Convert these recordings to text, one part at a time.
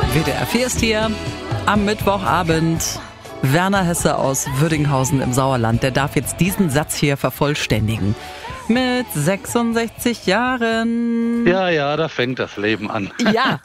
WDR 4 ist hier am Mittwochabend. Werner Hesse aus Würdinghausen im Sauerland, der darf jetzt diesen Satz hier vervollständigen. Mit 66 Jahren. Ja, da fängt das Leben an. Ja.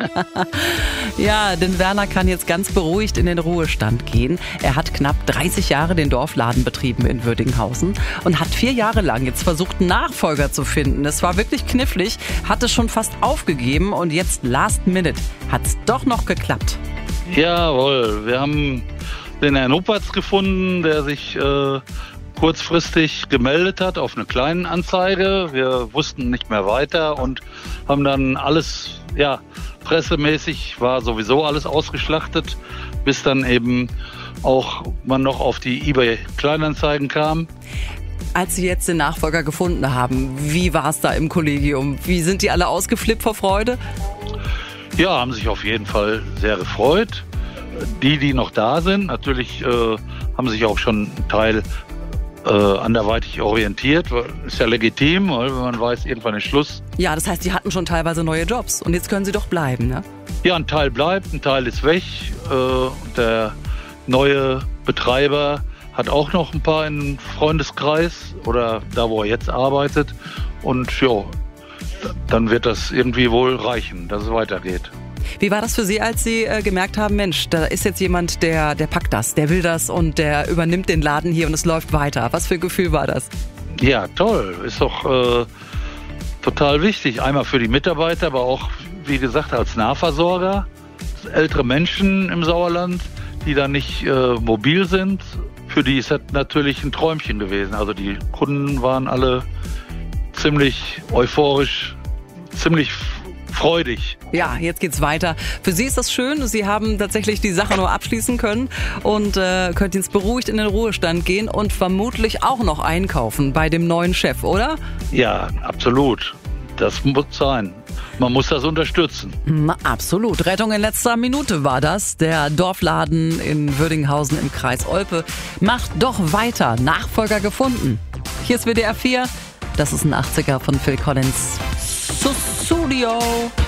Ja, denn Werner kann jetzt ganz beruhigt in den Ruhestand gehen. Er hat knapp 30 Jahre den Dorfladen betrieben in Würdinghausen und hat 4 Jahre lang jetzt versucht, einen Nachfolger zu finden. Es war wirklich knifflig, hat es schon fast aufgegeben und jetzt last minute hat es doch noch geklappt. Jawohl, wir haben den Herrn Huppertz gefunden, der sich kurzfristig gemeldet hat auf eine kleine Anzeige. Wir wussten nicht mehr weiter und haben dann alles, pressemäßig war sowieso alles ausgeschlachtet, bis dann eben auch man noch auf die eBay-Kleinanzeigen kam. Als Sie jetzt den Nachfolger gefunden haben, wie war es da im Kollegium? Wie sind die alle ausgeflippt vor Freude? Ja, haben sich auf jeden Fall sehr gefreut. Die noch da sind, natürlich haben sich auch schon ein Teil anderweitig orientiert. Ist ja legitim, weil man weiß, irgendwann ist Schluss. Ja, das heißt, die hatten schon teilweise neue Jobs und jetzt können sie doch bleiben, ne? Ja, ein Teil bleibt, ein Teil ist weg. Der neue Betreiber hat auch noch ein paar im Freundeskreis oder da, wo er jetzt arbeitet. Und dann wird das irgendwie wohl reichen, dass es weitergeht. Wie war das für Sie, als Sie gemerkt haben, Mensch, da ist jetzt jemand, der packt das, der will das und der übernimmt den Laden hier und es läuft weiter? Was für ein Gefühl war das? Ja, toll. Ist doch total wichtig. Einmal für die Mitarbeiter, aber auch, wie gesagt, als Nahversorger. Ältere Menschen im Sauerland, die dann nicht mobil sind, für die ist das natürlich ein Träumchen gewesen. Also die Kunden waren alle ziemlich euphorisch, ziemlich freudig. Ja, jetzt geht's weiter. Für Sie ist das schön. Sie haben tatsächlich die Sache nur abschließen können und können jetzt beruhigt in den Ruhestand gehen und vermutlich auch noch einkaufen bei dem neuen Chef, oder? Ja, absolut. Das muss sein. Man muss das unterstützen. Absolut. Rettung in letzter Minute war das. Der Dorfladen in Würdinghausen im Kreis Olpe macht doch weiter. Nachfolger gefunden. Hier ist WDR 4. Das ist ein 80er von Phil Collins. Studio.